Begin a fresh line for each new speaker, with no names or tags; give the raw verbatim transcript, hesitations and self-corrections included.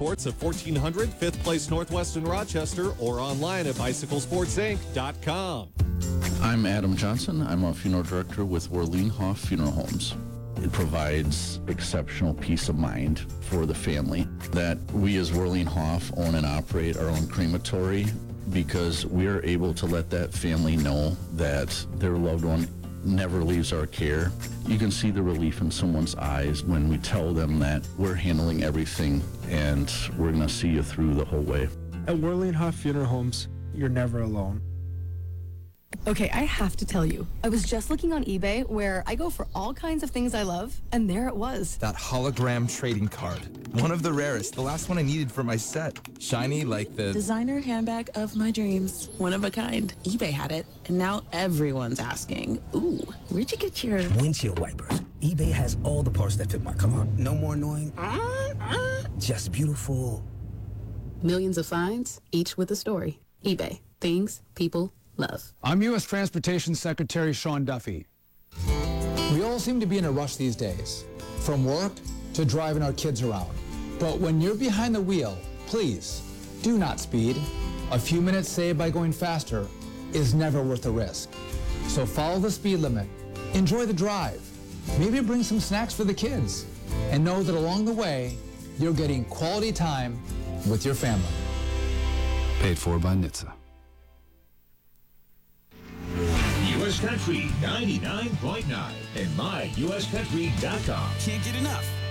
Sports at fourteen hundred fifth Place Northwest in Rochester or online at bicycle sports inc dot com.
I'm Adam Johnson. I'm a funeral director with Werleen Hoff Funeral Homes. It provides exceptional peace of mind for the family that we as Werleen Hoff own and operate our own crematory because we're able to let that family know that their loved one never leaves our care. You can see the relief in someone's eyes when we tell them that we're handling everything and we're going to see you through the whole way.
At Werleen Hoff Funeral Homes, you're never alone.
Okay, I have to tell you, I was just looking on eBay where I go for all kinds of things I love, and there it was.
That hologram trading card. One of the rarest, the last one I needed for my set. Shiny like the...
Designer handbag of my dreams. One of a kind. eBay had it, and now everyone's asking, ooh, where'd you get your...
Windshield wipers. eBay has all the parts that fit my car. No more annoying... Just beautiful.
Millions of finds, each with a story. eBay. Things people love.
I'm U S Transportation Secretary Sean Duffy. We all seem to be in a rush these days, from work to driving our kids around. But when you're behind the wheel, please do not speed. A few minutes saved by going faster is never worth the risk. So follow the speed limit, enjoy the drive, maybe bring some snacks for the kids, and know that along the way, you're getting quality time with your family.
Paid for by N H T S A.
U S Country ninety-nine point nine and my U S country dot com.
Can't get enough.